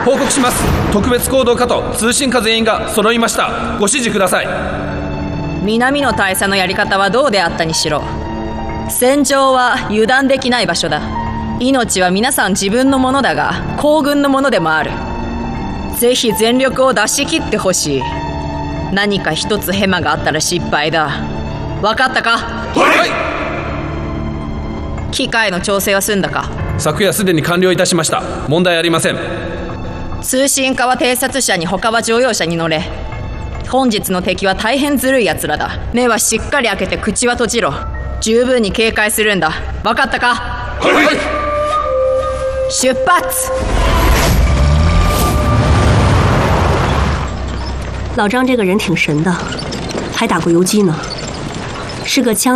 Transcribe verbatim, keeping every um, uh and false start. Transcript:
報告します。特別行動課と通信課全員が揃いました。ご指示ください。 南の大佐のやり方はどうであったにしろ、戦場は油断できない場所だ。命は皆さん自分のものだが、皇軍のものでもある。ぜひ全力を出し切ってほしい。何か一つヘマがあったら失敗だ。分かったか？ はい。 機械の調整は済んだか？ 昨夜すでに完了いたしました。問題ありません。 通信課は偵察車に、他は乗用車に乗れ。本日の敵は大変ずるい奴らだ。目はしっかり開けて口は閉じろ。十分に警戒するんだ。分かったか？ はい。 出発！ 老张这个人挺神的，还打过游击呢，是个枪